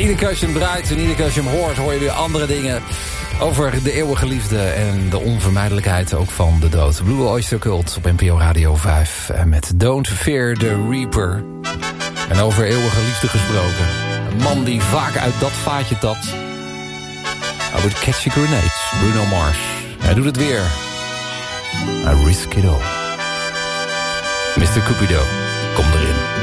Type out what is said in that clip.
iedere keer als je hem draait en iedere keer als je hem hoort, hoor je weer andere dingen over de eeuwige liefde en de onvermijdelijkheid ook van de dood. Blue Oyster Cult op NPO Radio 5 met Don't Fear the Reaper. En over eeuwige liefde gesproken. Een man die vaak uit dat vaatje tapt. I would catch a grenade, Bruno Mars. Hij doet het weer. I risk it all. Mr. Cupido, kom erin.